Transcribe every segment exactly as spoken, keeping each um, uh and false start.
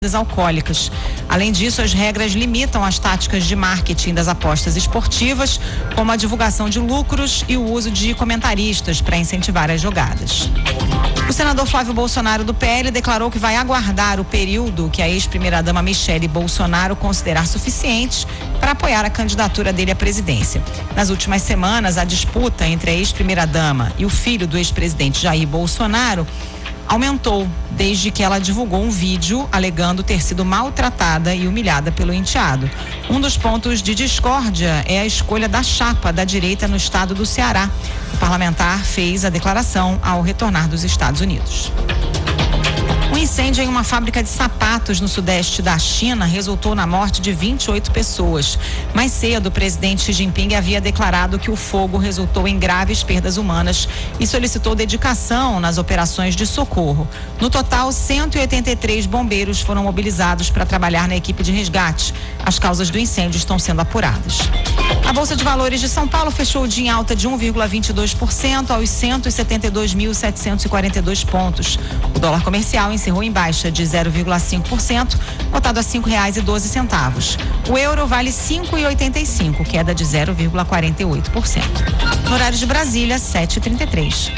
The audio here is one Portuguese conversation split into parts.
alcoólicas. Além disso, as regras limitam as táticas de marketing das apostas esportivas, como a divulgação de lucros e o uso de comentaristas para incentivar as jogadas. O senador Flávio Bolsonaro do P L declarou que vai aguardar o período que a ex-primeira-dama Michele Bolsonaro considerar suficiente para apoiar a candidatura dele à presidência. Nas últimas semanas, a disputa entre a ex-primeira-dama e o filho do ex-presidente Jair Bolsonaro aumentou desde que ela divulgou um vídeo alegando ter sido maltratada e humilhada pelo enteado. Um dos pontos de discórdia é a escolha da chapa da direita no estado do Ceará. O parlamentar fez a declaração ao retornar dos Estados Unidos. Um incêndio em uma fábrica de sapatos no sudeste da China resultou na morte de vinte e oito pessoas. Mais cedo, o presidente Xi Jinping havia declarado que o fogo resultou em graves perdas humanas e solicitou dedicação nas operações de socorro. No total, cento e oitenta e três bombeiros foram mobilizados para trabalhar na equipe de resgate. As causas do incêndio estão sendo apuradas. A Bolsa de Valores de São Paulo fechou o dia em alta de um vírgula vinte e dois por cento aos cento e setenta e dois mil setecentos e quarenta e dois pontos. O dólar comercial encerrou em baixa de zero vírgula cinco por cento, cotado a cinco reais e doze centavos. O euro vale cinco e oitenta e cinco, queda de zero vírgula quarenta e oito por cento. No horário de Brasília, sete e trinta e três.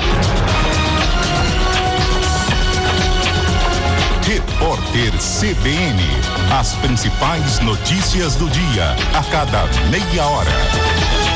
Repórter C B N. As principais notícias do dia, a cada meia hora.